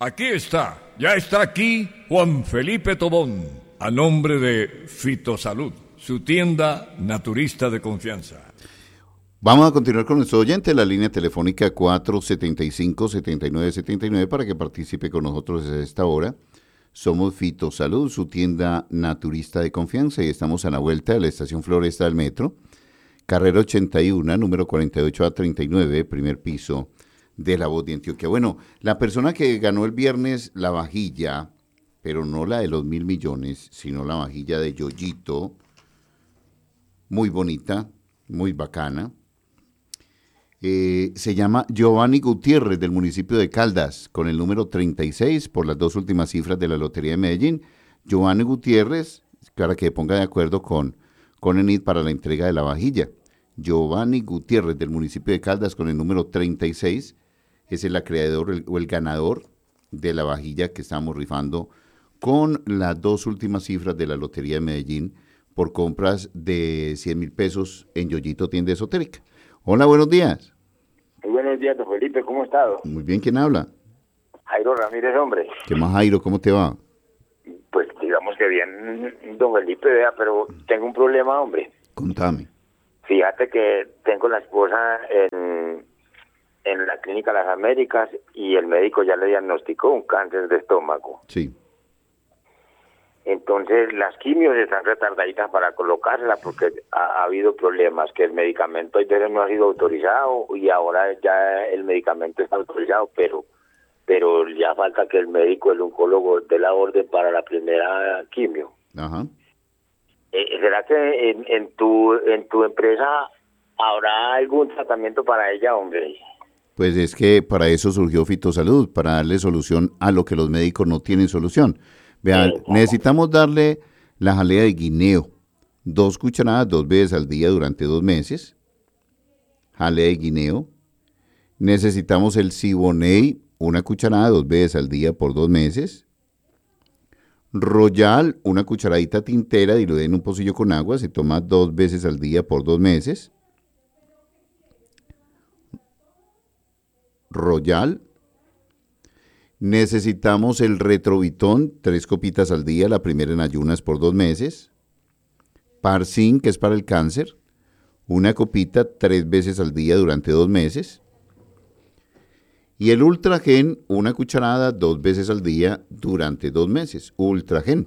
Aquí está, ya está aquí Juan Felipe Tobón, a nombre de Fitosalud, su tienda naturista de confianza. Vamos a continuar con nuestro oyente, la línea telefónica 475-7979 para que participe con nosotros desde esta hora. Somos Fitosalud, su tienda naturista de confianza, y estamos a la vuelta de la estación Floresta del Metro, carrera 81, número 48A39, primer piso de La Voz de Antioquia. Bueno, la persona que ganó el viernes la vajilla, pero no la de los 1.000 millones, sino la vajilla de Yoyito, muy bonita, muy bacana. Se llama Giovanni Gutiérrez, del municipio de Caldas, con el número 36 por las dos últimas cifras de la Lotería de Medellín. Giovanni Gutiérrez, para que ponga de acuerdo con ENIT para la entrega de la vajilla. Giovanni Gutiérrez, del municipio de Caldas, con el número 36, es el acreedor o el ganador de la vajilla que estamos rifando con las dos últimas cifras de la Lotería de Medellín por compras de 100.000 pesos en Yoyito Tienda Esotérica. Hola, buenos días. Muy buenos días, don Felipe, ¿cómo ha estado? Muy bien, ¿quién habla? Jairo Ramírez, hombre. ¿Qué más, Jairo? ¿Cómo te va? Pues digamos que bien, don Felipe, vea, pero tengo un problema, hombre. Contame. Fíjate que tengo la esposa en la clínica Las Américas y el médico ya le diagnosticó un cáncer de estómago. Sí. Entonces las quimios están retardaditas para colocársela porque ha habido problemas, que el medicamento a veces no ha sido autorizado y ahora ya el medicamento está autorizado, pero ya falta que el médico, el oncólogo, dé la orden para la primera quimio. Ajá. ¿Será que en tu empresa habrá algún tratamiento para ella, hombre? Pues es que para eso surgió Fitosalud, para darle solución a lo que los médicos no tienen solución. Vean, necesitamos darle la jalea de guineo, 2 cucharadas 2 veces al día durante 2 meses. Jalea de guineo. Necesitamos el Siboney, 1 cucharada 2 veces al día por 2 meses. Royal, 1 cucharadita tintera diluida en un pocillo con agua, se toma 2 veces al día por 2 meses. Royal. Necesitamos el Retrovitón, 3 copitas al día, la primera en ayunas por 2 meses. Parsin, que es para el cáncer, 1 copita 3 veces al día durante 2 meses. Y el Ultragen, 1 cucharada 2 veces al día durante 2 meses. Ultragen.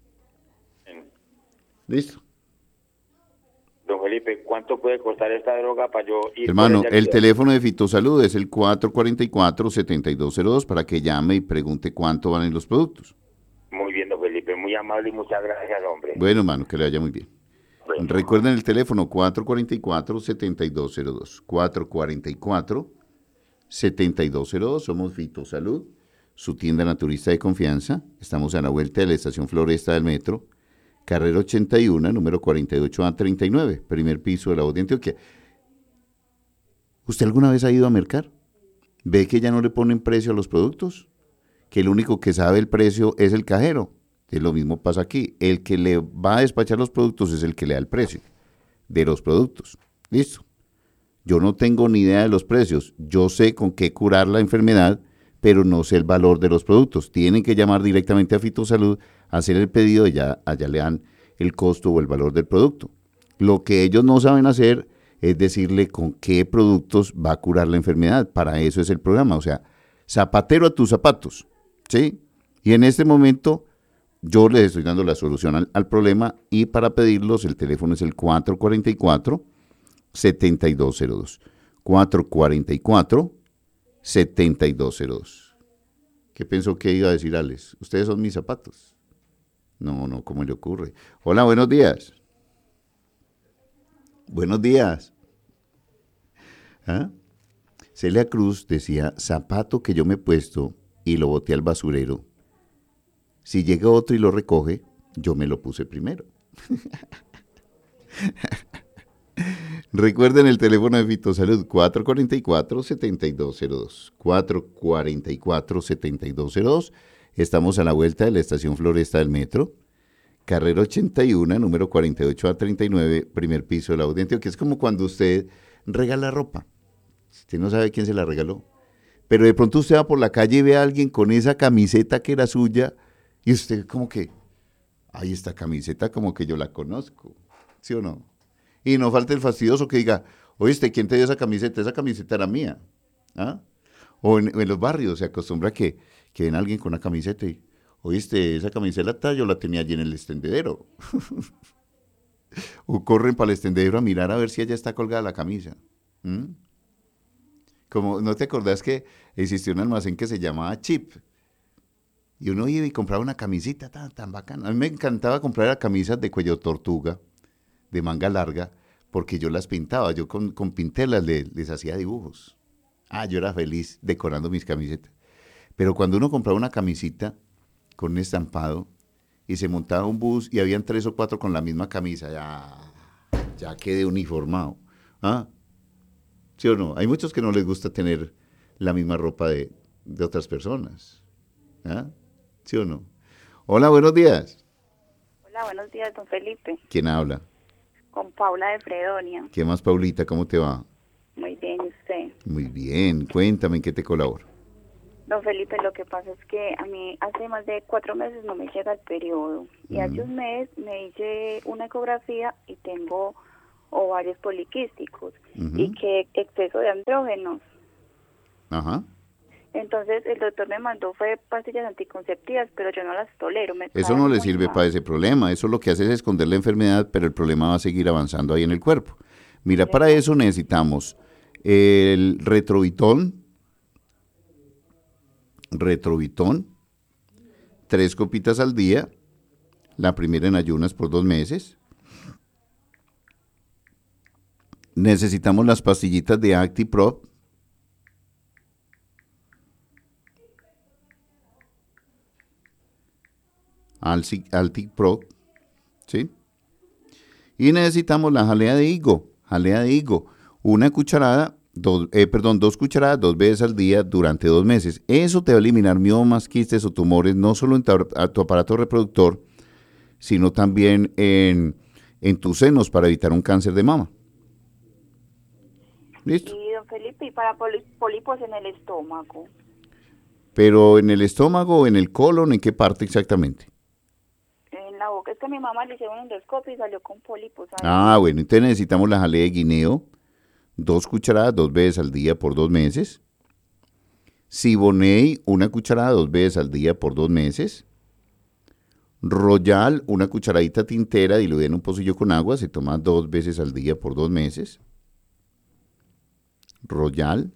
¿Listo? Don Felipe, ¿cuánto puede costar esta droga para yo ir? Hermano, el teléfono de Fitosalud es el 444-7202 para que llame y pregunte cuánto valen los productos. Muy bien, don Felipe, muy amable y muchas gracias, hombre. Bueno, hermano, que le vaya muy bien. Bueno. Recuerden el teléfono 444-7202. 444-7202. Somos Fitosalud, su tienda naturista de confianza. Estamos a la vuelta de la estación Floresta del Metro, carrera 81, número 48A39, primer piso de La Voz de Antioquia. ¿Usted alguna vez ha ido a mercar? ¿Ve que ya no le ponen precio a los productos? Que el único que sabe el precio es el cajero. Lo mismo pasa aquí. El que le va a despachar los productos es el que le da el precio de los productos. ¿Listo? Yo no tengo ni idea de los precios. Yo sé con qué curar la enfermedad, pero no sé el valor de los productos. Tienen que llamar directamente a Fitosalud, hacer el pedido y allá le dan el costo o el valor del producto. Lo que ellos no saben hacer es decirle con qué productos va a curar la enfermedad. Para eso es el programa. O sea, zapatero a tus zapatos, ¿sí? Y en este momento yo les estoy dando la solución al problema, y para pedirlos el teléfono es el 444-7202. 444-7202. ¿Qué pensó que iba a decir Alex? Ustedes son mis zapatos. No, ¿cómo le ocurre? Hola, buenos días. Buenos días. ¿Ah? Celia Cruz decía, zapato que yo me he puesto y lo boté al basurero. Si llega otro y lo recoge, yo me lo puse primero. Recuerden el teléfono de Fitosalud, 444-7202. 444-7202. Estamos a la vuelta de la estación Floresta del Metro, carrera 81, número 48A39, primer piso de La Voz de Antioquia. Es como cuando usted regala ropa. Usted no sabe quién se la regaló. Pero de pronto usted va por la calle y ve a alguien con esa camiseta que era suya y usted como que, ay, esta camiseta como que yo la conozco, ¿sí o no? Y no falta el fastidioso que diga, oíste, ¿quién te dio esa camiseta? Esa camiseta era mía. ¿Ah? O en los barrios se acostumbra que ven a alguien con una camiseta y, oíste, esa camiseta yo la tenía allí en el extendedero. O corren para el extendedero a mirar a ver si allá está colgada la camisa. ¿Mm? Como, ¿no te acordás que existió un almacén que se llamaba Chip? Y uno iba y compraba una camisita tan bacana. A mí me encantaba comprar las camisas de cuello tortuga, de manga larga, porque yo las pintaba. Yo con pintelas les hacía dibujos. Yo era feliz decorando mis camisetas. Pero cuando uno compraba una camisita con un estampado y se montaba un bus y habían 3 o 4 con la misma camisa, ya quedé uniformado. ¿Ah? ¿Sí o no? Hay muchos que no les gusta tener la misma ropa de otras personas. ¿Ah? ¿Sí o no? Hola, buenos días. Hola, buenos días, don Felipe. ¿Quién habla? Con Paula de Fredonia. ¿Qué más, Paulita? ¿Cómo te va? Muy bien, ¿y usted? Muy bien. Cuéntame, ¿en qué te colaboro? Don Felipe, lo que pasa es que a mí hace más de 4 meses no me llega el periodo. Y hace un mes me hice una ecografía y tengo ovarios poliquísticos y que exceso de andrógenos. Ajá. Entonces el doctor me mandó fue pastillas anticonceptivas, pero yo no las tolero. Eso no le sirve para ese problema. Eso lo que hace es esconder la enfermedad, pero el problema va a seguir avanzando ahí en el cuerpo. Mira, para eso necesitamos el retrovitón, 3 copitas al día, la primera en ayunas por 2 meses. Necesitamos las pastillitas de ActiProp. ActiProp, ¿sí? Y necesitamos la jalea de higo, una cucharada, 2 cucharadas 2 veces al día durante 2 meses. Eso te va a eliminar miomas, quistes o tumores, no solo en tu aparato reproductor, sino también en tus senos para evitar un cáncer de mama. ¿Listo? Y don Felipe, y para pólipos en el estómago. Pero en el estómago o en el colon, ¿en qué parte exactamente? En la boca. Es que a mi mamá le hicieron un endoscopio y salió con pólipos. Bueno, entonces necesitamos la jalea de guineo, 2 cucharadas 2 veces al día por 2 meses. Siboney, 1 cucharada 2 veces al día por 2 meses. Royal, 1 cucharadita tintera diluida en un pocillo con agua, se toma 2 veces al día por 2 meses. Royal.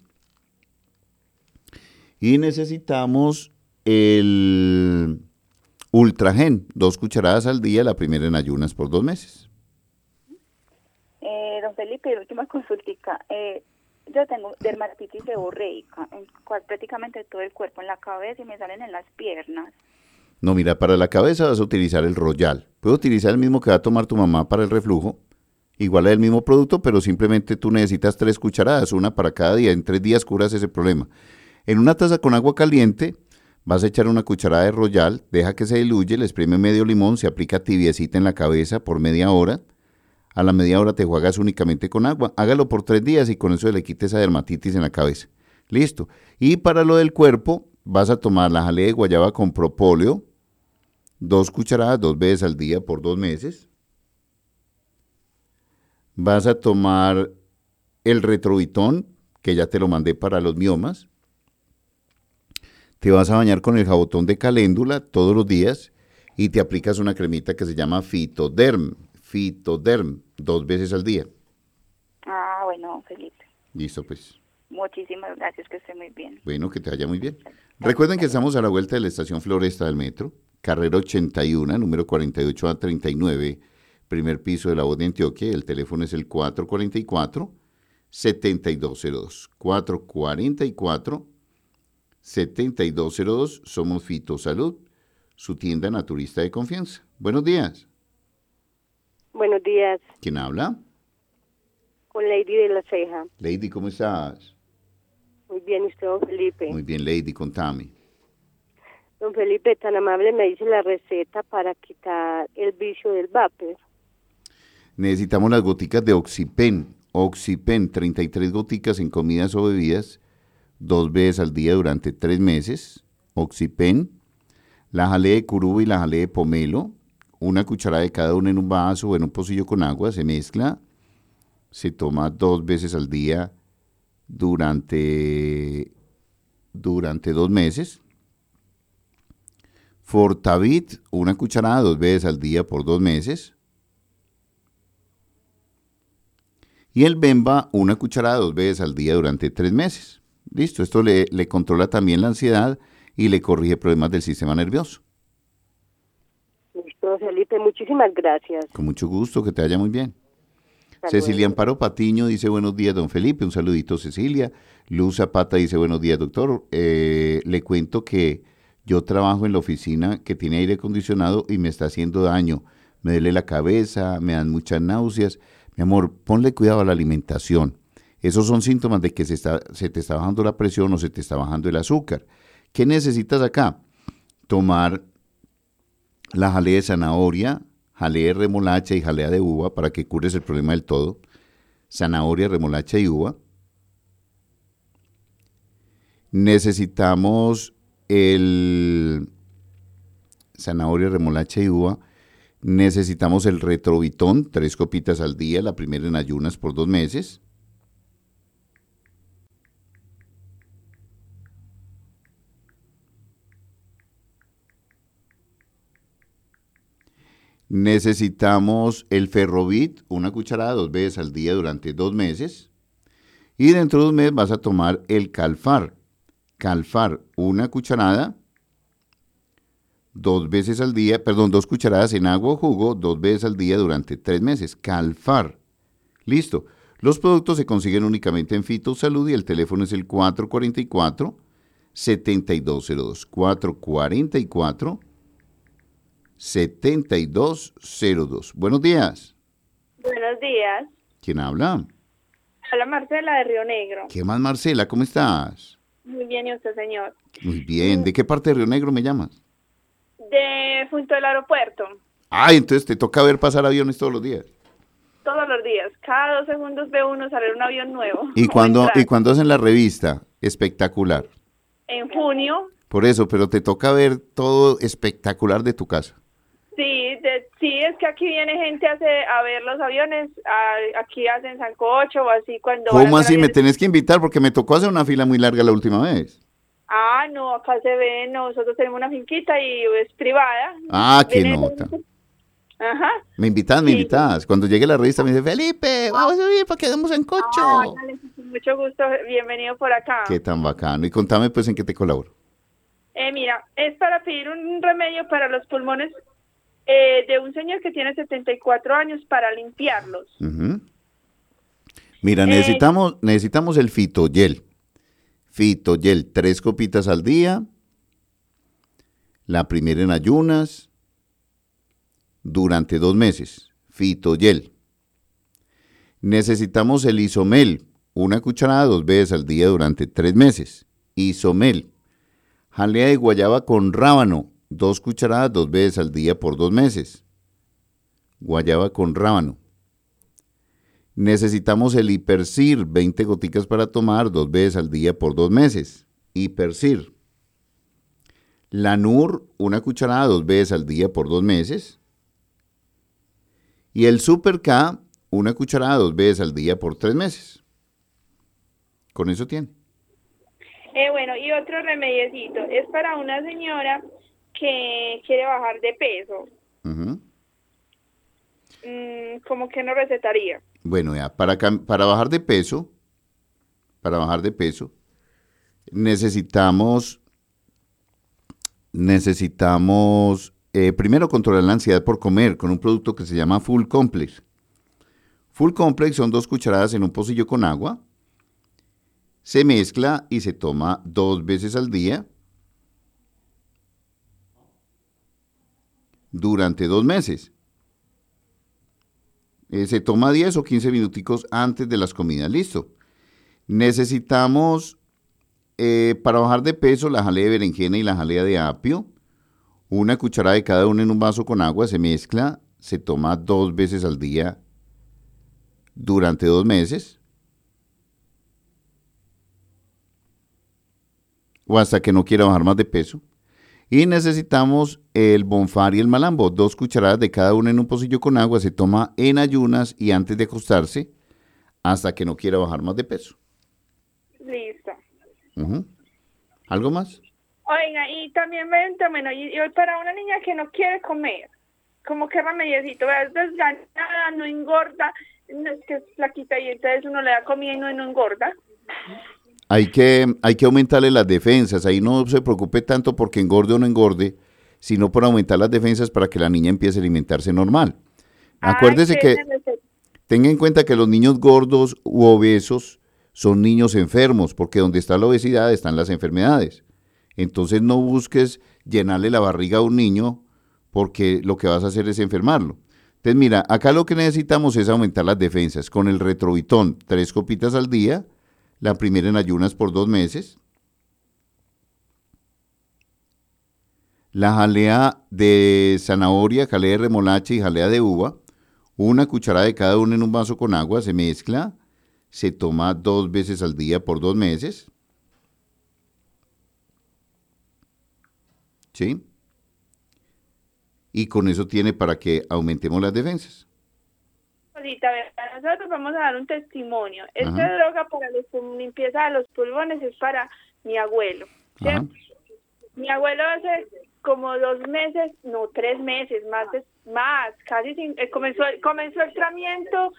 Y necesitamos el Ultragen, 2 cucharadas al día, la primera en ayunas por 2 meses. Don Felipe, última consultica. Yo tengo dermatitis seborreica, prácticamente todo el cuerpo, en la cabeza y me salen en las piernas. No, mira, para la cabeza vas a utilizar el Royal. Puedes utilizar el mismo que va a tomar tu mamá para el reflujo. Igual es el mismo producto, pero simplemente tú necesitas 3 cucharadas, una para cada día. En 3 días curas ese problema. En una taza con agua caliente vas a echar 1 cucharada de Royal, deja que se diluye, le exprime medio limón, se aplica tibiecita en la cabeza por media hora. A la media hora te juegas únicamente con agua. Hágalo por 3 días y con eso le quites esa dermatitis en la cabeza. Listo. Y para lo del cuerpo vas a tomar la jalea de guayaba con propóleo, 2 cucharadas 2 veces al día por 2 meses. Vas a tomar el retrovitón, que ya te lo mandé para los miomas. Te vas a bañar con el jabotón de caléndula todos los días y te aplicas una cremita que se llama Fitoderm, 2 veces al día. Bueno, Felipe. Listo, pues. Muchísimas gracias, que esté muy bien. Bueno, que te vaya muy bien. Recuerden que estamos a la vuelta de la estación Floresta del Metro, carrera 81, número 48A39, primer piso de La Voz de Antioquia. El teléfono es el 444-7202. 444-7202. Somos Fitosalud, su tienda naturista de confianza. Buenos días. Buenos días. ¿Quién habla? Con Lady de la Ceja. Lady, ¿cómo estás? Muy bien, ¿y usted, don Felipe? Muy bien, Lady, contame. Don Felipe, tan amable, me dice la receta para quitar el vicio del vapor. Necesitamos las goticas de Oxipen, 33 goticas en comidas o bebidas 2 veces al día durante 3 meses. Oxipen. La jalea de curuba y la jalea de pomelo. Una cucharada de cada una en un vaso o en un pocillo con agua. Se mezcla. Se toma 2 veces al día durante 2 meses. Fortavit, una cucharada 2 veces al día por 2 meses. Y el Bemba, una cucharada 2 veces al día durante 3 meses. Listo, esto le controla también la ansiedad y le corrige problemas del sistema nervioso. Listo, Felipe, muchísimas gracias. Con mucho gusto, que te vaya muy bien. Hasta Cecilia luego. Amparo Patiño dice buenos días, don Felipe, un saludito, Cecilia. Luz Zapata dice buenos días, doctor. Le cuento que yo trabajo en la oficina que tiene aire acondicionado y me está haciendo daño. Me duele la cabeza, me dan muchas náuseas. Mi amor, ponle cuidado a la alimentación. Esos son síntomas de que se te está bajando la presión o se te está bajando el azúcar. ¿Qué necesitas acá? Tomar la jalea de zanahoria, jalea de remolacha y jalea de uva para que cures el problema del todo. Zanahoria, remolacha y uva. Necesitamos el zanahoria, remolacha y uva. Necesitamos el retrovitón, 3 copitas al día, la primera en ayunas por 2 meses. Necesitamos el ferrovit, una cucharada 2 veces al día durante 2 meses. Y dentro de 2 meses vas a tomar el calfar. Calfar, una cucharada 2 veces al día, 2 cucharadas en agua o jugo 2 veces al día durante 3 meses. Calfar. Listo. Los productos se consiguen únicamente en Fitosalud y el teléfono es el 444-7202. 444-7202. Buenos días. Buenos días. ¿Quién habla? Hola, Marcela de Río Negro. ¿Qué más, Marcela? ¿Cómo estás? Muy bien, ¿y usted, señor? Muy bien. ¿De qué parte de Río Negro me llamas? Junto al aeropuerto. Ay, entonces te toca ver pasar aviones todos los días. Todos los días. Cada 2 segundos ve uno salir un avión nuevo. ¿Y O cuando entrar. hacen la revista? Espectacular. En junio, Por eso, pero te toca ver todo espectacular de tu casa. sí, es que aquí viene gente a ver los aviones. Aquí hacen sancocho o así cuando van a ¿Cómo hacer así? Me aviones. tenés que invitar porque me tocó hacer una fila muy larga la última vez. Ah, no, acá se ve, nosotros tenemos una finquita y es privada. Ah, qué Viene nota. Ajá. Me invitas. Cuando llegue la revista me dice, Felipe, vamos a subir para que hagamos sancocho. Dale, con mucho gusto, bienvenido por acá. Qué tan bacano. Y contame pues en qué te colaboro. Mira, es para pedir un remedio para los pulmones de un señor que tiene 74 años para limpiarlos. Ujú. Mira, necesitamos el Fitogel. Fitogel, 3 copitas al día. La primera en ayunas. Durante 2 meses. Fitogel. Necesitamos el Isomel. Una cucharada 2 veces al día durante 3 meses. Isomel. Jalea de guayaba con rábano. 2 cucharadas 2 veces al día por 2 meses. Guayaba con rábano. Necesitamos el Hipercir, 20 goticas para tomar 2 veces al día por 2 meses. Hipercir. Lanur, una cucharada 2 veces al día por 2 meses. Y el Super K, una cucharada 2 veces al día por 3 meses. Con eso tiene. Bueno, y otro remediecito. Es para una señora que quiere bajar de peso. Ujú. ¿Cómo que no recetaría? Bueno, ya, para bajar de peso, necesitamos primero controlar la ansiedad por comer con un producto que se llama Full Complex. Full Complex son 2 cucharadas en un pocillo con agua. Se mezcla y se toma 2 veces al día durante 2 meses. Se toma 10 o 15 minuticos antes de las comidas. Listo. Necesitamos, para bajar de peso, la jalea de berenjena y la jalea de apio. Una cucharada de cada una en un vaso con agua. Se mezcla, se toma 2 veces al día durante 2 meses. o hasta que no quiera bajar más de peso. Y necesitamos el Bonfar y el Malambo, 2 cucharadas de cada una en un pocillo con agua, se toma en ayunas y antes de acostarse hasta que no quiera bajar más de peso. Listo. Ujú. ¿Algo más? Oiga, y también y para una niña que no quiere comer, como que remediocito, es desganada, no engorda, no es que es flaquita y entonces uno le da comida y no engorda. Hay que aumentarle las defensas, ahí no se preocupe tanto porque engorde o no engorde, sino por aumentar las defensas para que la niña empiece a alimentarse normal. Acuérdese Ay, que tenga en cuenta que los niños gordos u obesos son niños enfermos, porque donde está la obesidad están las enfermedades. Entonces no busques llenarle la barriga a un niño porque lo que vas a hacer es enfermarlo. Entonces mira, acá lo que necesitamos es aumentar las defensas. Con el Retrovitón, 3 copitas al día, la primera en ayunas por 2 meses. La jalea de zanahoria, jalea de remolacha y jalea de uva, 1 cucharada de cada una en un vaso con agua, se mezcla, se toma 2 veces al día por 2 meses. ¿Sí? Y con eso tiene para que aumentemos las defensas. Ahorita, nosotros vamos a dar un testimonio. Esta Ajá. droga para la limpieza de los pulmones es para mi abuelo, Ajá. ¿cierto? Mi abuelo hace como 2 meses, no 3 meses, más, casi comenzó el tratamiento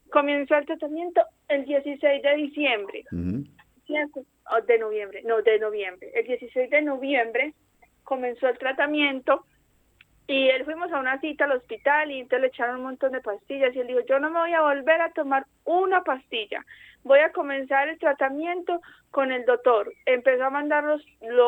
el 16 de diciembre, Ujú. ¿cierto? De noviembre. El 16 de noviembre comenzó el tratamiento y él fuimos a una cita al hospital y entonces le echaron un montón de pastillas y él dijo, yo no me voy a volver a tomar una pastilla, voy a comenzar el tratamiento con el doctor. Empezó a mandar los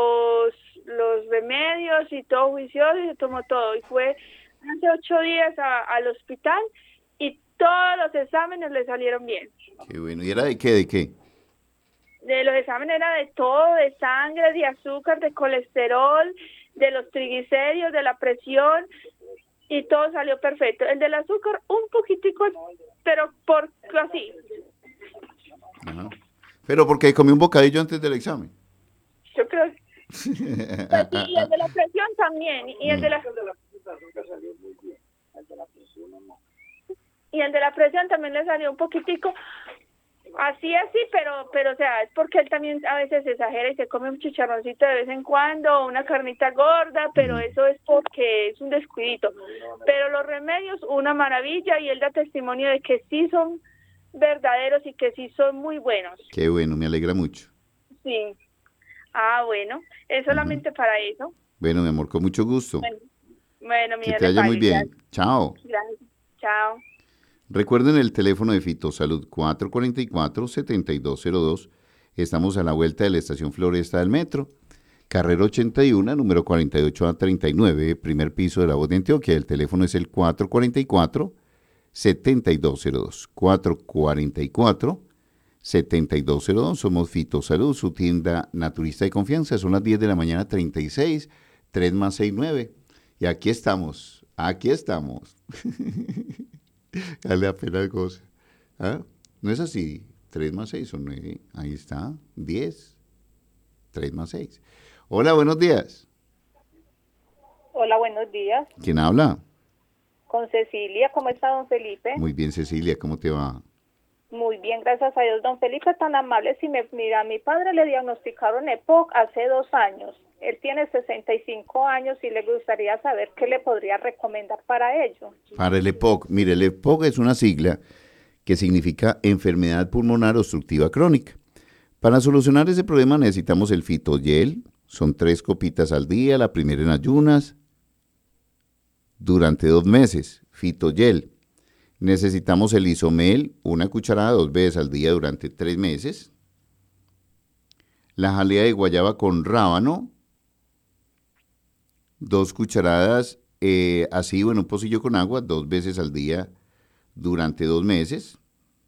remedios y todo juicioso y se tomó todo y fue hace 8 días al hospital y todos los exámenes le salieron bien. Qué bueno. ¿Y era de qué? ¿De qué? De los exámenes era de todo, de sangre, de azúcar, de colesterol, de los triglicéridos, de la presión, y todo salió perfecto. El del azúcar un poquitico, pero por así. Ajá. Pero porque comí un bocadillo antes del examen. Yo creo que sí, y el de la presión también, y el de la presión también le salió un poquitico. Así, pero o sea, es porque él también a veces exagera y se come un chicharroncito de vez en cuando, una carnita gorda, pero eso es porque es un descuidito. Pero los remedios, una maravilla, y él da testimonio de que sí son verdaderos y que sí son muy buenos. Qué bueno, me alegra mucho. Sí. Ah, bueno, es solamente para eso. Bueno, mi amor, con mucho gusto. Bueno, Que te vaya muy bien. Chao. Gracias. Chao. Recuerden el teléfono de Fitosalud 444-7202. Estamos a la vuelta de la estación Floresta del Metro. Carrera 81, número 48A39, primer piso de la Voz de Antioquia. El teléfono es el 444-7202. 444-7202. Somos Fitosalud, su tienda naturista de confianza. Son las 10 de la mañana, 36, 3 más 6, 9. Y aquí estamos. Dale apenas goza. ¿Ah? No es así. 3 más 6 son 9. Ahí está. 10. 3 más 6. Hola, buenos días. Hola, buenos días. ¿Quién habla? Con Cecilia, ¿cómo está don Felipe? Muy bien, Cecilia, ¿cómo te va? Muy bien, gracias a Dios. Don Felipe, tan amable, si me mira, a mi padre le diagnosticaron EPOC hace 2 años. Él tiene 65 años y le gustaría saber qué le podría recomendar para ello. Para el EPOC, mire, el EPOC es una sigla que significa enfermedad pulmonar obstructiva crónica. Para solucionar ese problema necesitamos el Fitogel, son 3 copitas al día, la primera en ayunas, durante 2 meses, Fitogel. Necesitamos el Isomel, 1 cucharada 2 veces al día durante 3 meses. La jalea de guayaba con rábano, 2 cucharadas así o en un pocillo con agua, 2 veces al día durante 2 meses.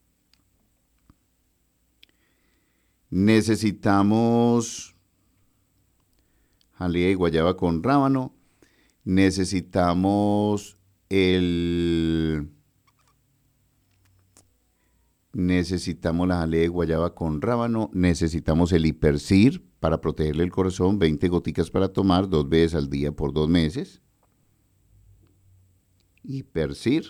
Necesitamos jalea de guayaba con rábano. Necesitamos la jalea de guayaba con rábano. Necesitamos el Hipercir. para protegerle el corazón, 20 goticas para tomar 2 veces al día por 2 meses. Hipercir.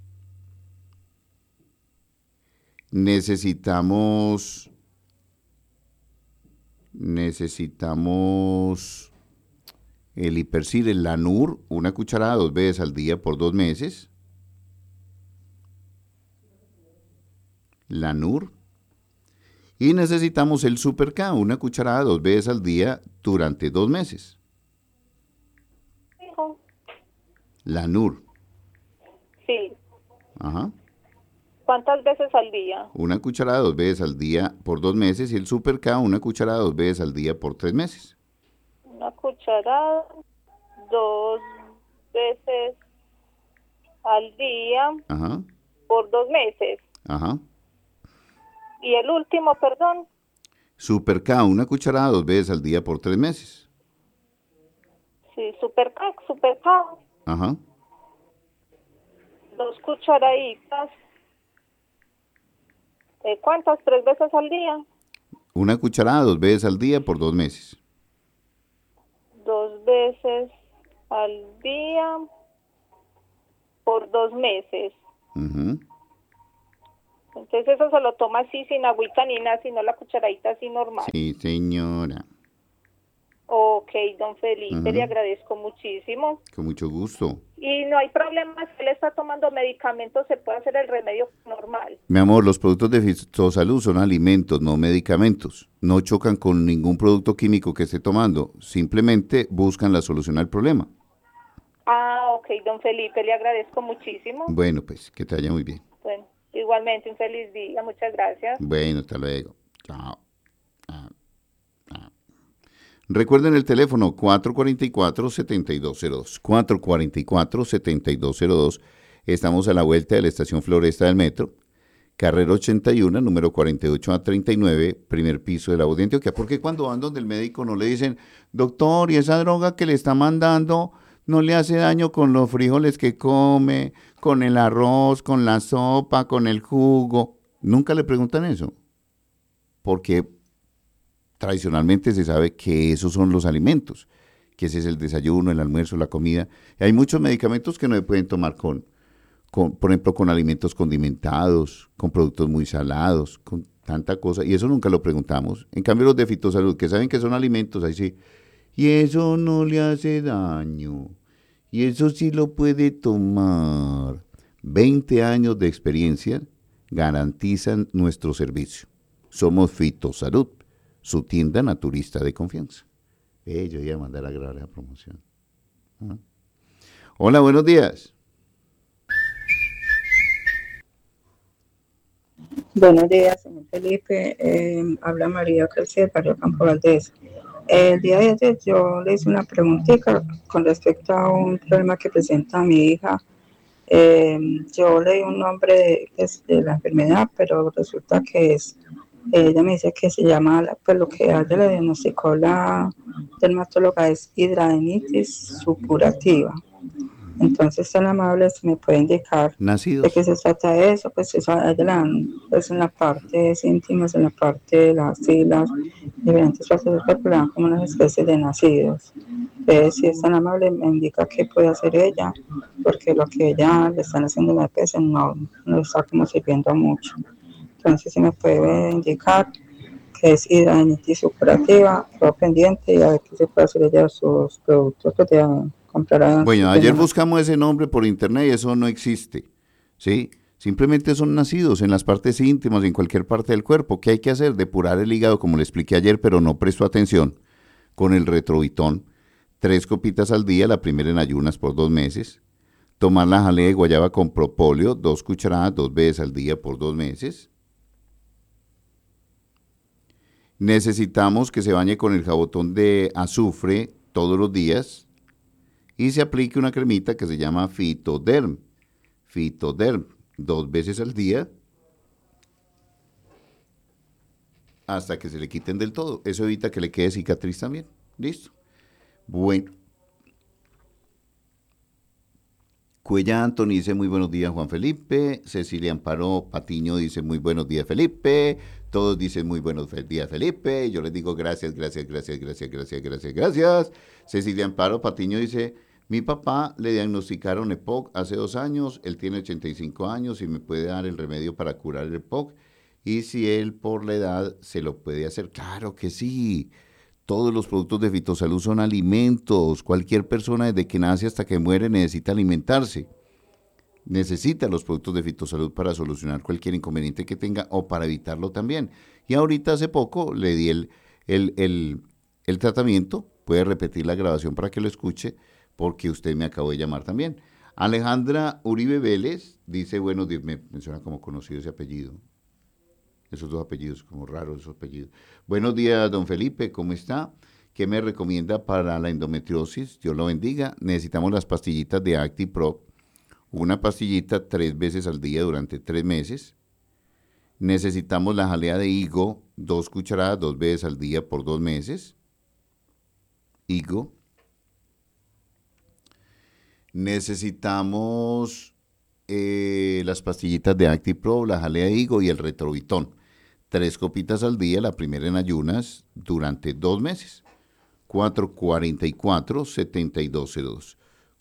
Necesitamos el Hipercir, el Lanur, 1 cucharada 2 veces al día por 2 meses. Lanur. Y necesitamos el Super K, 1 cucharada 2 veces al día durante 2 meses. Hijo. Lanur. Sí. Ajá. ¿Cuántas veces al día? 1 cucharada 2 veces al día por 2 meses y el Super K 1 cucharada 2 veces al día por 3 meses. 1 cucharada 2 veces al día Ajá. por 2 meses. Ajá. Y el último, perdón. Super K 1 cucharada 2 veces al día por 3 meses. Sí, Super K. Ajá. 2 cucharaditas. ¿Cuántas? 3 veces al día. 1 cucharada 2 veces al día por 2 meses. 2 veces al día por 2 meses. Ujú. Entonces eso se lo toma así, sin agüita ni nada, sino la cucharadita así normal. Sí, señora. Ok, don Felipe, Ujú. le agradezco muchísimo. Con mucho gusto. Y no hay problema, si él está tomando medicamentos, se puede hacer el remedio normal. Mi amor, los productos de Fitosalud son alimentos, no medicamentos. No chocan con ningún producto químico que esté tomando. Simplemente buscan la solución al problema. Ah, ok, don Felipe, le agradezco muchísimo. Bueno, pues, que te vaya muy bien. Bueno, igualmente, un feliz día, muchas gracias. Bueno, hasta luego. Chao. Recuerden el teléfono 444-7202. 444-7202. Estamos a la vuelta de la estación Floresta del Metro. Carrera 81, número 48 a 39, primer piso de la voz de Antioquia. Porque cuando van donde el médico no le dicen, doctor, ¿y esa droga que le está mandando no le hace daño con los frijoles que come, con el arroz, con la sopa, con el jugo? Nunca le preguntan eso. Porque tradicionalmente se sabe que esos son los alimentos, que ese es el desayuno, el almuerzo, la comida. Y hay muchos medicamentos que no se pueden tomar por ejemplo, con alimentos condimentados, con productos muy salados, con tanta cosa, y eso nunca lo preguntamos. En cambio, los de Fitosalud, que saben que son alimentos, ahí sí, y eso no le hace daño, y eso sí lo puede tomar. 20 años de experiencia garantizan nuestro servicio. Somos Fitosalud, su tienda naturista de confianza. Yo iba a mandar a grabar la promoción. ¿Ah? Hola, buenos días. Buenos días, señor Felipe. Habla María Calce, barrio Campo Valdés. El día de ayer yo le hice una preguntita con respecto a un problema que presenta mi hija. Yo leí un nombre de la enfermedad, pero resulta que ella me dice que se llama, pues lo que a ella le diagnosticó la dermatóloga es hidradenitis supurativa. Entonces, tan amable, si me puede indicar Nacidos. de qué se trata eso, pues eso a ella le dan, pues en la parte íntimas, en la parte de las axilas, diferentes partes del cuerpo le dan como unas especies de nacidos. Si es tan amable, me indica qué puede hacer ella, porque lo que ella le están haciendo en la EPS no está como sirviendo mucho. Entonces, si me puede indicar que es hidradenitis supurativa, quedo pendiente y a ver qué se puede hacer ella de sus productos que te comprarán. Bueno, ayer buscamos ese nombre por internet y eso no existe, ¿sí? Simplemente son nacidos en las partes íntimas, en cualquier parte del cuerpo. ¿Qué hay que hacer? Depurar el hígado, como le expliqué ayer, pero no prestó atención, con el retrovitón. 3 copitas al día, la primera en ayunas por 2 meses. Tomar la jalea de guayaba con propóleo, 2 cucharadas 2 veces al día por 2 meses. Necesitamos que se bañe con el jabotón de azufre todos los días y se aplique una cremita que se llama Fitoderm. Fitoderm, 2 veces al día hasta que se le quiten del todo. Eso evita que le quede cicatriz también. ¿Listo? Bueno. Cuella Anthony dice muy buenos días, Juan Felipe. Cecilia Amparo Patiño dice muy buenos días, Felipe. Todos dicen muy buenos días, Felipe. Yo les digo gracias, gracias, gracias, gracias, gracias, gracias, gracias. Cecilia Amparo Patiño dice, mi papá le diagnosticaron EPOC hace 2 años, él tiene 85 años y me puede dar el remedio para curar el EPOC. Y si él por la edad se lo puede hacer, claro que sí. Todos los productos de Fitosalud son alimentos. Cualquier persona desde que nace hasta que muere necesita alimentarse. Necesita los productos de Fitosalud para solucionar cualquier inconveniente que tenga o para evitarlo también. Y ahorita hace poco le di el tratamiento. Puede repetir la grabación para que lo escuche porque usted me acabó de llamar también. Alejandra Uribe Vélez dice, bueno, me suena como conocido ese apellido. Esos 2 apellidos, como raros esos apellidos. Buenos días, don Felipe, ¿cómo está? ¿Qué me recomienda para la endometriosis? Dios lo bendiga. Necesitamos las pastillitas de ActiPro. Una pastillita 3 veces al día durante 3 meses. Necesitamos la jalea de higo, 2 cucharadas 2 veces al día por 2 meses. Higo. Necesitamos las pastillitas de ActiPro, la jalea de higo y el retrovitón. 3 copitas al día, la primera en ayunas, durante 2 meses. 444-7202.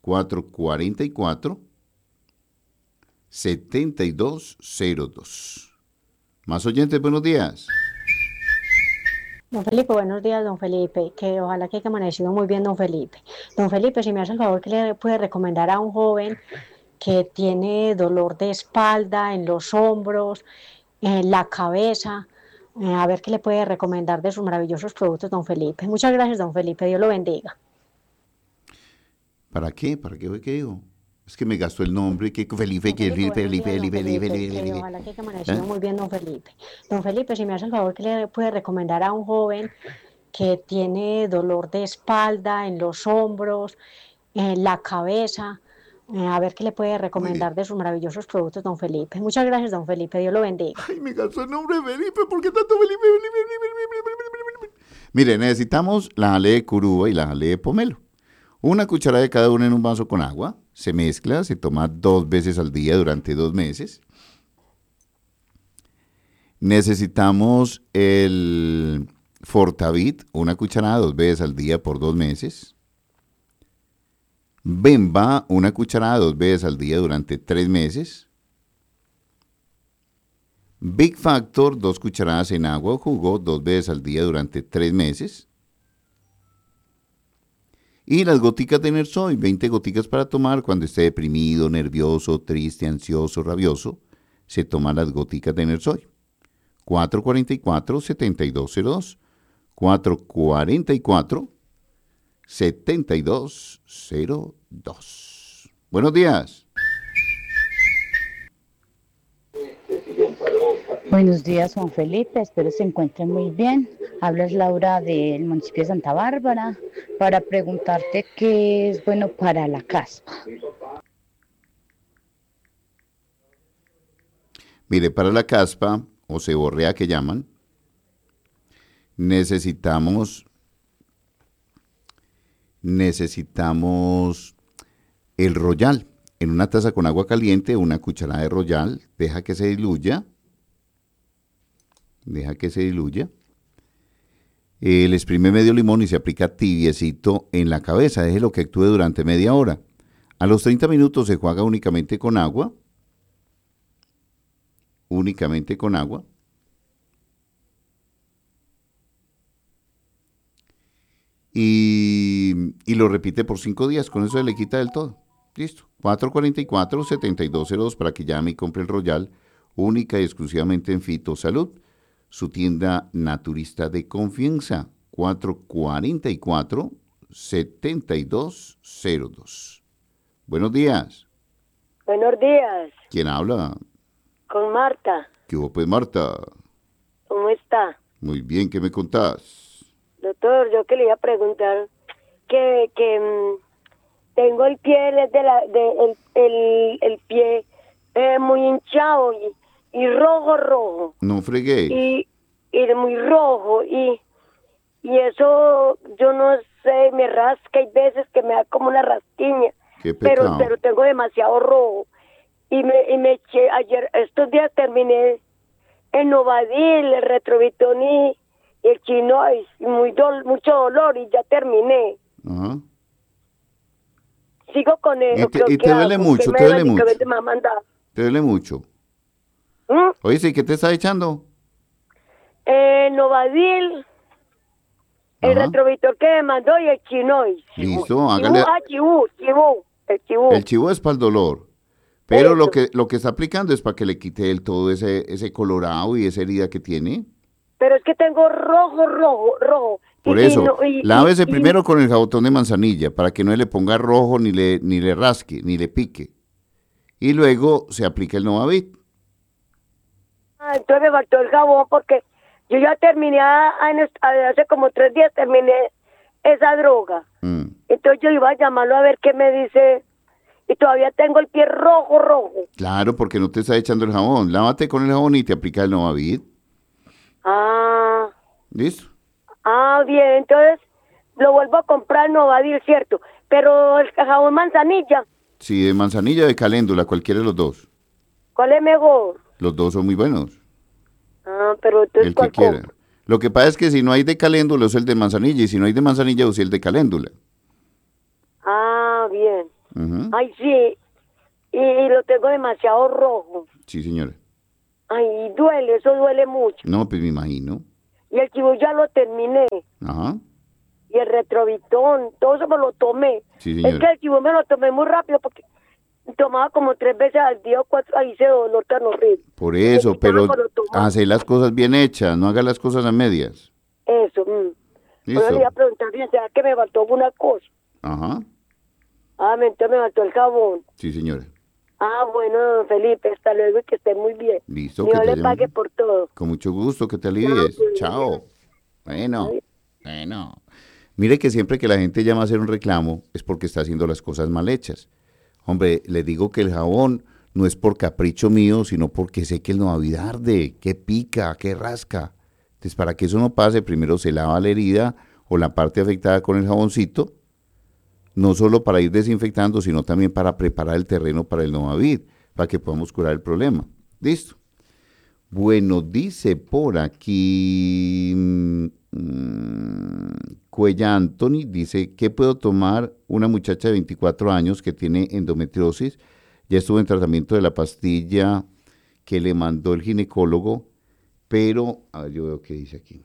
444-7202. Más oyentes, buenos días. Don Felipe, buenos días, don Felipe, que ojalá que haya amanecido muy bien, don Felipe. Don Felipe, si me hace el favor, que le puede recomendar a un joven que tiene dolor de espalda, en los hombros, en la cabeza, a ver qué le puede recomendar de sus maravillosos productos, don Felipe. Muchas gracias, don Felipe, Dios lo bendiga. ¿Para qué? ¿Para qué? ¿Qué digo? Es que me gastó el nombre, que Felipe, que Felipe. Ojalá que haya amanecido muy bien, don Felipe. Don Felipe, si me hace el favor, que le puede recomendar a un joven que tiene dolor de espalda, en los hombros, en la cabeza, a ver qué le puede recomendar de sus maravillosos productos, don Felipe. Muchas gracias, don Felipe, Dios lo bendiga. Ay, me gastó el nombre de Felipe, ¿por qué tanto Felipe? Mire, necesitamos la jalea de curúa y la jalea de pomelo. 1 cucharada de cada una en un vaso con agua. Se mezcla, se toma 2 veces al día durante 2 meses. Necesitamos el Fortavit, 1 cucharada 2 veces al día por 2 meses. Bemba, 1 cucharada 2 veces al día durante 3 meses. Big Factor, 2 cucharadas en agua o jugo 2 veces al día durante 3 meses. Y las goticas de Nersoy, 20 goticas para tomar cuando esté deprimido, nervioso, triste, ansioso, rabioso. Se toman las goticas de Nersoy. 444-7202. 444-7202. Buenos días. Buenos días, Juan Felipe, espero se encuentren muy bien. Hablas Laura del municipio de Santa Bárbara para preguntarte qué es bueno para la caspa. Mire, para la caspa o seborrea que llaman, necesitamos el Royal. En una taza con agua caliente, 1 cucharada de Royal, deja que se diluya. Le exprime medio limón y se aplica tibiecito en la cabeza. Déjelo que actúe durante media hora. A los 30 minutos se enjuaga únicamente con agua. Y lo repite por 5 días. Con eso se le quita del todo. Listo. 444-7202 para que llame y compre el Royal. Única y exclusivamente en Fitosalud. Su tienda naturista de confianza, 444-7202. Buenos días. Buenos días. ¿Quién habla? Con Marta. ¿Qué hubo, pues, Marta? ¿Cómo está? Muy bien, ¿qué me contás? Doctor, yo que le iba a preguntar que tengo el pie el pie muy hinchado y rojo. No fregué. Y muy rojo y eso yo no sé, me rasca, hay veces que me da como una rasquiña. Qué pecado. Pero tengo demasiado rojo y me eché ayer, estos días terminé el Novadil, el Retrovitón y el Chinois, mucho dolor y ya terminé. Ajá. Sigo con él. Y te duele mucho, te duele mucho. Me ha mandado. Te duele mucho. Oye, ¿sí qué te está echando? Novadil, el Ajá. Retrovitor que me mandó y el Chinois. Listo, hágale. Chibú, el Chibú. El chivo es para el dolor. Pero lo que está aplicando es para que le quite del todo ese colorado y esa herida que tiene. Pero es que tengo rojo. Por eso, lávese primero con el jabotón de manzanilla para que no le ponga rojo ni le rasque, ni le pique. Y luego se aplica el Novavit. Entonces me faltó el jabón porque yo ya terminé, hace como 3 días terminé esa droga. Entonces yo iba a llamarlo a ver qué me dice y todavía tengo el pie rojo. Claro, porque no te está echando el jabón. Lávate con el jabón y te aplica el Novavit. ¿Listo? Bien, entonces lo vuelvo a comprar Novadil, ¿cierto? Pero el jabón manzanilla. Sí, de manzanilla o de caléndula, cualquiera de los dos. ¿Cuál es mejor? Los dos son muy buenos. Pero entonces El que quiera. Lo que pasa es que si no hay de caléndula, usa el de manzanilla. Y si no hay de manzanilla, usa el de caléndula. Bien. Uh-huh. Ay, sí. Y lo tengo demasiado rojo. Sí, señora. Ay, duele, eso duele mucho. No, pues me imagino. Y el chivo ya lo terminé. Ajá. Y el Retrovitón, todo eso me lo tomé. Sí, señora. Es que el chivo me lo tomé muy rápido porque tomaba como 3 veces al día o 4, ahí se dolor tan horrible. Por eso, pero hace las cosas bien hechas, no haga las cosas a medias. Eso. Listo. Ahora le iba a preguntar bien, ¿será que me faltó alguna cosa? Ajá. Entonces me faltó el jabón. Sí, señora. Bueno, don Felipe, hasta luego y que esté muy bien. Listo. Dios le pague por todo. Con mucho gusto, que te alivies. Chao. Bueno. Mire que siempre que la gente llama a hacer un reclamo es porque está haciendo las cosas mal hechas. Hombre, le digo que el jabón no es por capricho mío, sino porque sé que el Novavit arde, que pica, que rasca. Entonces, para que eso no pase, primero se lava la herida o la parte afectada con el jaboncito, no solo para ir desinfectando, sino también para preparar el terreno para el Novavit, para que podamos curar el problema. ¿Listo? Bueno, dice por aquí Cuella Anthony, dice, ¿qué puedo tomar una muchacha de 24 años que tiene endometriosis? Ya estuvo en tratamiento de la pastilla que le mandó el ginecólogo, pero, yo veo qué dice aquí.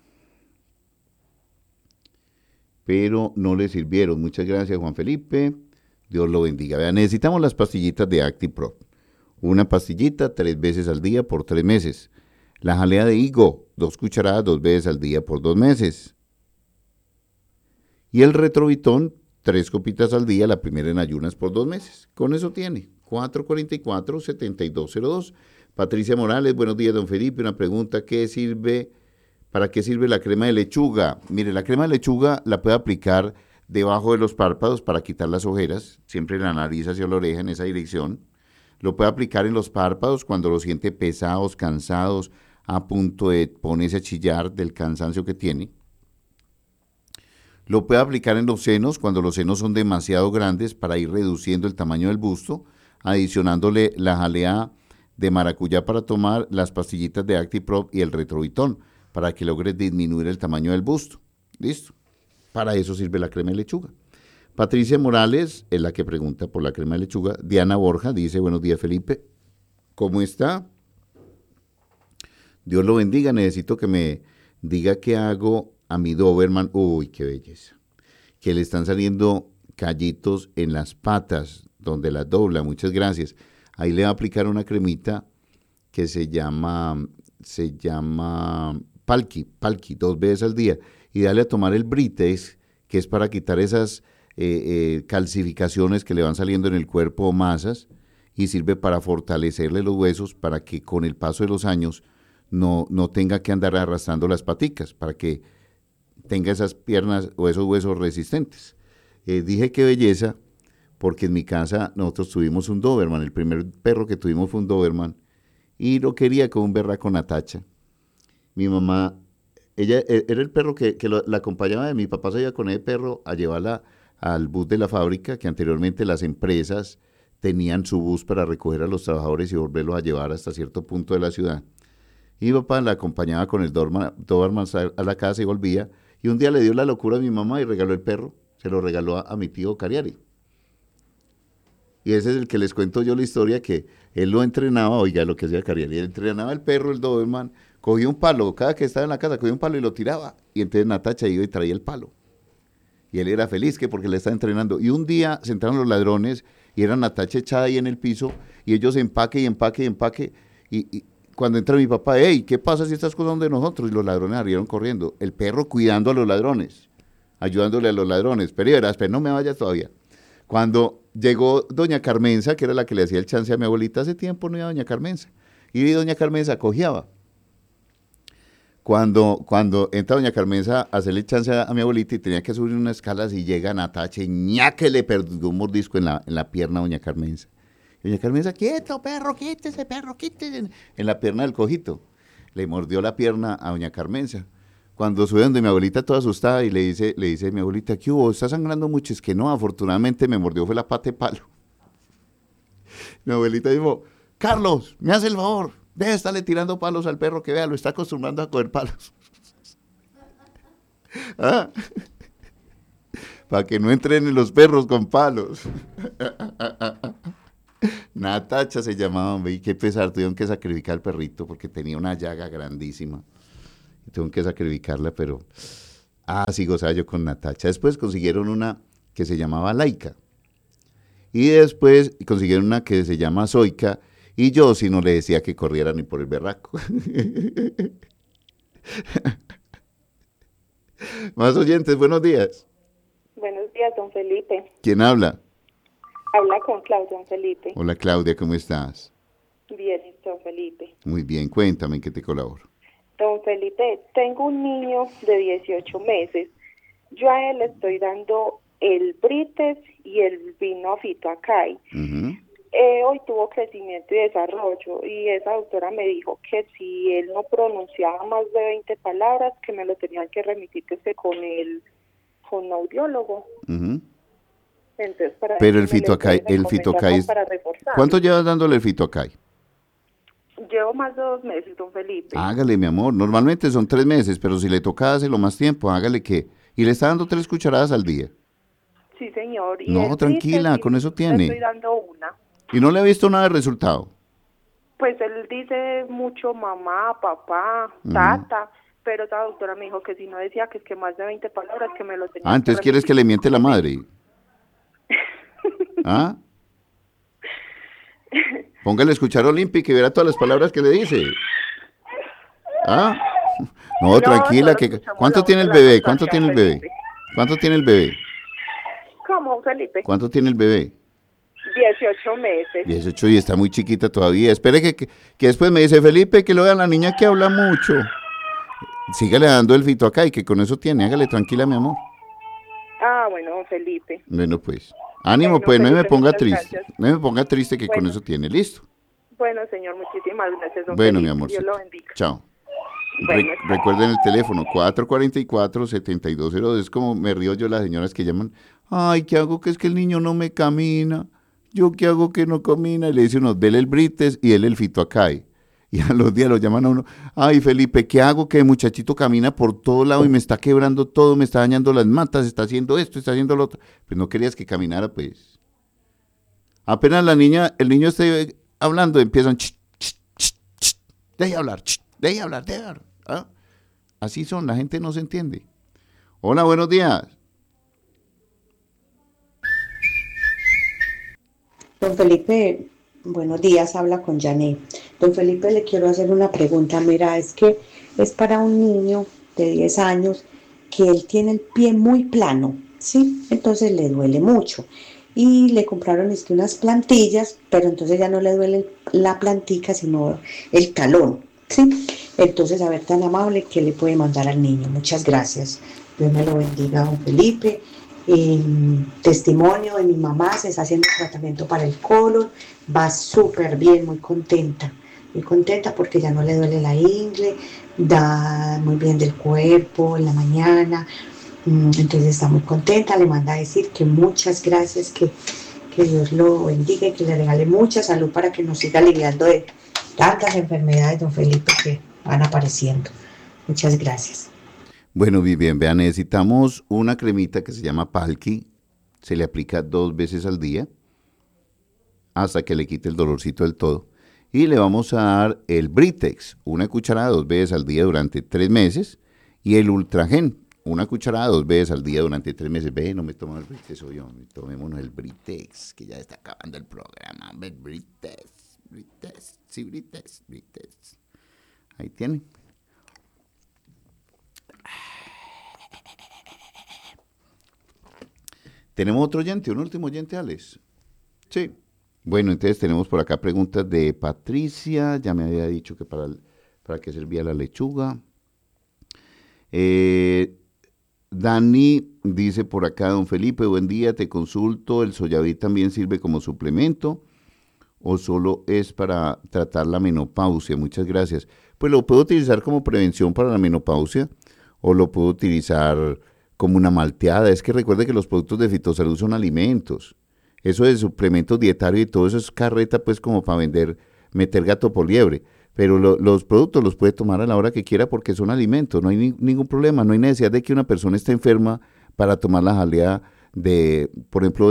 Pero no le sirvieron. Muchas gracias, Juan Felipe. Dios lo bendiga. Vean, necesitamos las pastillitas de ActiPro. Una pastillita 3 veces al día por 3 meses. La jalea de higo, 2 cucharadas 2 veces al día por 2 meses. Y el Retrovitón, 3 copitas al día, la primera en ayunas por 2 meses. Con eso tiene. 444-7202. Patricia Morales, buenos días, don Felipe. Una pregunta, ¿para qué sirve la crema de lechuga? Mire, la crema de lechuga la puede aplicar debajo de los párpados para quitar las ojeras, siempre la nariz hacia la oreja en esa dirección. Lo puede aplicar en los párpados cuando los siente pesados, cansados, a punto de ponerse a chillar del cansancio que tiene. Lo puede aplicar en los senos cuando los senos son demasiado grandes para ir reduciendo el tamaño del busto, adicionándole la jalea de maracuyá para tomar, las pastillitas de ActiProp y el Retrovitón para que logre disminuir el tamaño del busto. ¿Listo? Para eso sirve la crema de lechuga. Patricia Morales es la que pregunta por la crema de lechuga. Diana Borja dice, buenos días, Felipe. ¿Cómo está? Dios lo bendiga. Necesito que me diga qué hago a mi Doberman. Uy, qué belleza. Que le están saliendo callitos en las patas donde las dobla. Muchas gracias. Ahí le va a aplicar una cremita que se llama Palki 2 veces al día. Y dale a tomar el Britex, que es para quitar esas calcificaciones que le van saliendo en el cuerpo o masas, y sirve para fortalecerle los huesos para que con el paso de los años no tenga que andar arrastrando las paticas, para que tenga esas piernas o esos huesos resistentes. Dije qué belleza, porque en mi casa nosotros tuvimos un Doberman, el primer perro que tuvimos fue un Doberman, y lo quería con un berraco Natacha. Mi mamá, ella era el perro que la acompañaba de mi papá, se iba con el perro a llevarla al bus de la fábrica, que anteriormente las empresas tenían su bus para recoger a los trabajadores y volverlos a llevar hasta cierto punto de la ciudad. Y mi papá la acompañaba con el Doberman a la casa y volvía. Y un día le dio la locura a mi mamá y regaló el perro. Se lo regaló a mi tío Cariari. Y ese es el que les cuento yo la historia, que él lo entrenaba, oiga lo que hacía Cariari, él entrenaba el perro, el Doberman, cogía un palo, cada que estaba en la casa cogía un palo y lo tiraba. Y entonces Natacha iba y traía el palo. Y él era feliz que porque le estaba entrenando. Y un día se entraron los ladrones y era Natacha echada ahí en el piso y ellos empaque y empaque y empaque. Y cuando entra mi papá, hey, ¿qué pasa si estas cosas son de nosotros? Y los ladrones salieron corriendo. El perro cuidando a los ladrones, ayudándole a los ladrones. Pero no me vayas todavía. Cuando llegó doña Carmenza, que era la que le hacía el chance a mi abuelita, hace tiempo no iba doña Carmenza. Y doña Carmenza cojeaba. Cuando entra doña Carmenza a hacerle chance a mi abuelita y tenía que subir unas escalas y llega Natacha y que le perdió un mordisco en la pierna a doña Carmenza. Y doña Carmenza, quieto, perro, quítese, en la pierna del cojito. Le mordió la pierna a doña Carmenza. Cuando sube donde mi abuelita toda asustada y le dice a mi abuelita, ¿qué hubo? ¿Está sangrando mucho? Es que no, afortunadamente me mordió fue la pata de palo. Mi abuelita dijo, Carlos, me hace el favor, deje de estarle tirando palos al perro, que vea, lo está acostumbrando a coger palos. ¿Ah? Para que no entrenen los perros con palos. Natacha se llamaba, hombre, y qué pesar, tuvieron que sacrificar al perrito porque tenía una llaga grandísima. Y tuvieron que sacrificarla, pero... sí gozaba yo con Natacha. Después consiguieron una que se llamaba Laika. Y después consiguieron una que se llama Zoica. Y yo si no le decía que corriera ni por el berraco. Más oyentes, buenos días. Buenos días, don Felipe. ¿Quién habla? Habla con Claudia, don Felipe. Hola Claudia, ¿cómo estás? Bien, don Felipe. Muy bien, cuéntame en qué te colaboro. Don Felipe, tengo un niño de 18 meses. Yo a él le estoy dando el Brites y el vino Fitoacay. Hoy tuvo crecimiento y desarrollo y esa doctora me dijo que si él no pronunciaba más de 20 palabras, que me lo tenían que remitir con un audiólogo. Entonces, pero el Fitoacay, ¿cuánto llevas dándole el Fitoacay? Llevo más de 2 meses, don Felipe. Hágale, mi amor, normalmente son 3 meses, pero si le toca hacerlo más tiempo, hágale que... Y le está dando 3 cucharadas al día. Sí, señor. Y no, tranquila, con eso tiene. Le estoy dando una. ¿Y no le ha visto nada de resultado? Pues él dice mucho mamá, papá, tata, pero esa doctora me dijo que si no decía que es que más de 20 palabras que me lo tenía. Entonces quieres que le miente la madre. ¿Ah? Póngale a escuchar Olímpica y verá todas las palabras que le dice. ¿Ah? No, tranquila. ¿Cuánto tiene el bebé? ¿Cuánto tiene el bebé? ¿Cuánto tiene el bebé? ¿Cómo, Felipe? ¿Cuánto tiene el bebé? 18 meses. 18 y está muy chiquita todavía. Espere que después me dice, Felipe, que lo vea la niña que habla mucho. Sígale dando el Fitoacay, que con eso tiene. Hágale tranquila, mi amor. Bueno, don Felipe. Bueno, pues. Ánimo, bueno, pues, Felipe, no me ponga triste. Gracias. No me ponga triste que con eso tiene. ¿Listo? Bueno, señor, muchísimas gracias, don Bueno, Felipe. mi amor. Dios lo bendiga. Chao. Bueno, recuerden el teléfono, 444-7202. Es como me río yo las señoras que llaman, ay, ¿qué hago? Que es que el niño no me camina. ¿Yo qué hago que no camina? Y le dice uno, dele el Brites y él el Fitoacay. Y a los días lo llaman a uno, ay, Felipe, ¿qué hago? Que el muchachito camina por todo lado y me está quebrando todo, me está dañando las matas, está haciendo esto, está haciendo lo otro. Pues no querías que caminara, pues. Apenas el niño esté hablando, empiezan, deje hablar. ¿Ah? Así son, la gente no se entiende. Hola, buenos días. Don Felipe, buenos días, habla con Janet. Don Felipe, le quiero hacer una pregunta. Mira, es que es para un niño de 10 años que él tiene el pie muy plano, ¿sí? Entonces le duele mucho. Y le compraron unas plantillas, pero entonces ya no le duele la plantica, sino el talón, ¿sí? Entonces, a ver, tan amable, ¿qué le puede mandar al niño? Muchas gracias. Dios me lo bendiga, don Felipe. Testimonio de mi mamá, se está haciendo tratamiento para el colon, va súper bien, muy contenta porque ya no le duele la ingle, da muy bien del cuerpo en la mañana, entonces está muy contenta, le manda a decir que muchas gracias, que Dios lo bendiga y que le regale mucha salud para que nos siga lidiando de tantas enfermedades, don Felipe, que van apareciendo. Muchas gracias. Bueno, bien, vean, necesitamos una cremita que se llama Palki, se le aplica 2 veces al día hasta que le quite el dolorcito del todo. Y le vamos a dar el Britex, una cucharada 2 veces al día durante 3 meses, y el Ultragen, una cucharada 2 veces al día durante 3 meses. Ve, no me tomo el Britex, tomémonos el Britex, que ya está acabando el programa. Britex, sí, Britex. Ahí tienen. ¿Tenemos otro oyente, un último oyente, Alex? Sí. Bueno, entonces tenemos por acá preguntas de Patricia. Ya me había dicho que para qué servía la lechuga. Dani dice por acá, don Felipe, buen día, te consulto. ¿El Soyaví también sirve como suplemento o solo es para tratar la menopausia? Muchas gracias. Pues lo puedo utilizar como prevención para la menopausia o lo puedo utilizar como una malteada. Es que recuerde que los productos de Fitosalud son alimentos. Eso de suplementos dietarios y todo eso es carreta, pues, como para meter gato por liebre. Pero los productos los puede tomar a la hora que quiera porque son alimentos, no hay ningún problema. No hay necesidad de que una persona esté enferma para tomar la jalea por ejemplo,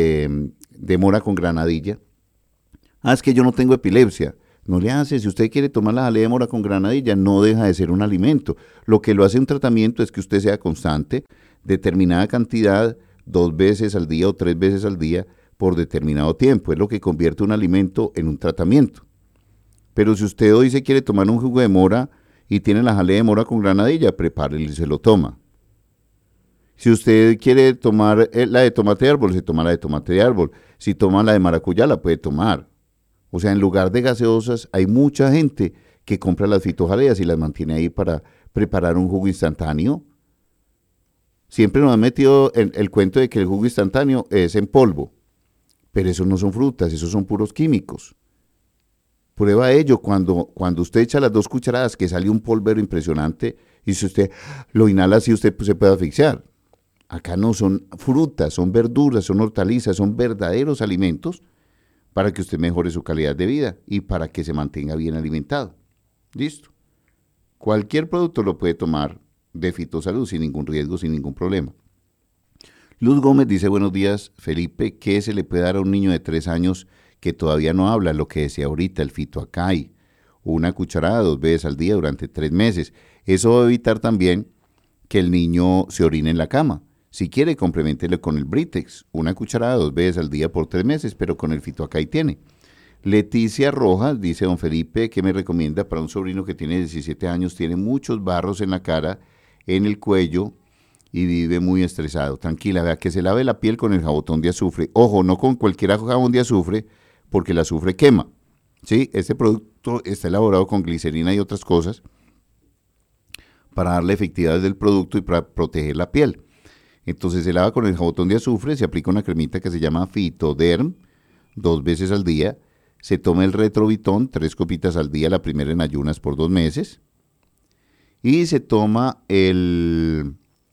de mora con granadilla. Es que yo no tengo epilepsia. No le hace, si usted quiere tomar la jalea de mora con granadilla, no deja de ser un alimento. Lo que lo hace un tratamiento es que usted sea constante, determinada cantidad, 2 veces al día o 3 veces al día, por determinado tiempo. Es lo que convierte un alimento en un tratamiento. Pero si usted hoy se quiere tomar un jugo de mora y tiene la jalea de mora con granadilla, prepárelo y se lo toma. Si usted quiere tomar la de tomate de árbol, se toma la de tomate de árbol. Si toma la de maracuyá, la puede tomar. O sea, en lugar de gaseosas, hay mucha gente que compra las fitojaleas y las mantiene ahí para preparar un jugo instantáneo. Siempre nos han metido el cuento de que el jugo instantáneo es en polvo, pero esos no son frutas, esos son puros químicos. Prueba ello cuando usted echa las 2 cucharadas que sale un polvero impresionante y si usted lo inhala así, usted se puede asfixiar. Acá no son frutas, son verduras, son hortalizas, son verdaderos alimentos para que usted mejore su calidad de vida y para que se mantenga bien alimentado. Listo. Cualquier producto lo puede tomar de Fitosalud sin ningún riesgo, sin ningún problema. Luz Gómez dice, buenos días, Felipe, ¿qué se le puede dar a un niño de 3 años que todavía no habla? Lo que decía ahorita, el Fitoacay, una cucharada 2 veces al día durante 3 meses. Eso va a evitar también que el niño se orine en la cama. Si quiere, compleméntelo con el Britex, una cucharada 2 veces al día por 3 meses, pero con el Fitoacay tiene. Leticia Rojas dice, don Felipe, ¿qué me recomienda para un sobrino que tiene 17 años, tiene muchos barros en la cara, en el cuello y vive muy estresado? Tranquila, vea, que se lave la piel con el jabón de azufre. Ojo, no con cualquier jabón de azufre, porque el azufre quema. ¿Sí? Este producto está elaborado con glicerina y otras cosas para darle efectividad del producto y para proteger la piel. Entonces se lava con el jabón de azufre, se aplica una cremita que se llama Fitoderm 2 veces al día, se toma el Retrovitón 3 copitas al día, la primera en ayunas por 2 meses, y se toma el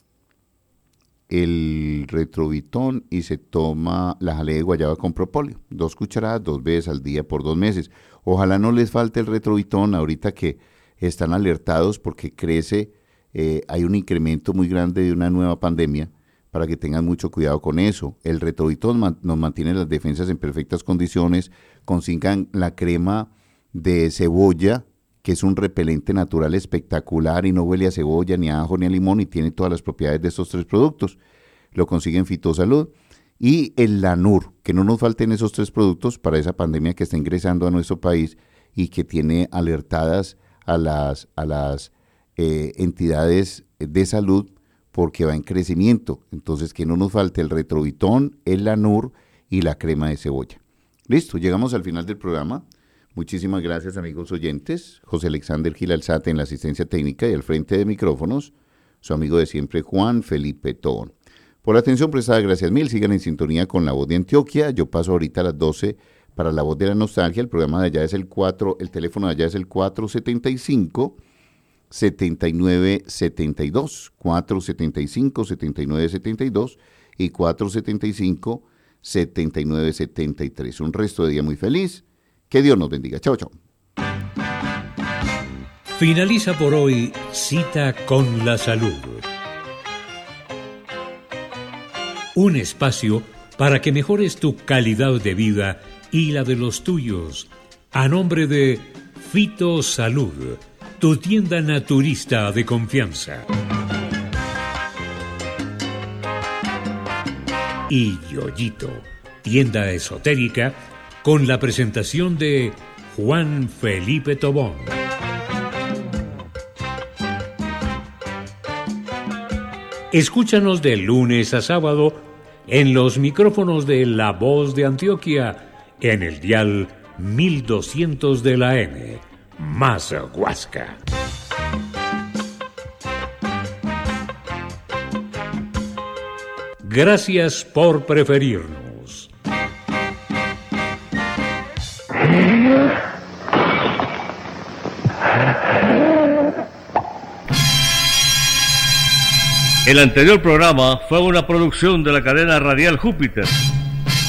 Retrovitón y se toma la jalea de guayaba con propóleo, 2 cucharadas 2 veces al día por 2 meses. Ojalá no les falte el Retrovitón ahorita que están alertados porque crece, hay un incremento muy grande de una nueva pandemia, para que tengan mucho cuidado con eso. El Retrovitón nos mantiene las defensas en perfectas condiciones. Consigan la crema de cebolla, que es un repelente natural espectacular y no huele a cebolla, ni a ajo, ni a limón, y tiene todas las propiedades de estos 3 productos. Lo consiguen en Fitosalud. Y el Lanur, que no nos falten esos 3 productos para esa pandemia que está ingresando a nuestro país y que tiene alertadas a las entidades de salud porque va en crecimiento. Entonces, que no nos falte el Retrovitón, el Lanur y la crema de cebolla. Listo, llegamos al final del programa. Muchísimas gracias, amigos oyentes. José Alexander Gil Alzate en la asistencia técnica y al frente de micrófonos, su amigo de siempre, Juan Felipe Tobón. Por la atención prestada, gracias mil. Sigan en sintonía con La Voz de Antioquia. Yo paso ahorita a las 12 para La Voz de la Nostalgia. El programa de allá es el teléfono de allá es el 475-7972, 475-7972 y 475-7973. Un resto de día muy feliz. Que Dios nos bendiga. Chao, chao. Finaliza por hoy Cita con la Salud. Un espacio para que mejores tu calidad de vida y la de los tuyos. A nombre de Fito Salud, tu tienda naturista de confianza. Y Yoyito, tienda esotérica, con la presentación de Juan Felipe Tobón. Escúchanos de lunes a sábado en los micrófonos de La Voz de Antioquia, en el dial 1200 de la M, más Huasca. Gracias por preferirnos. El anterior programa fue una producción de la cadena radial Júpiter.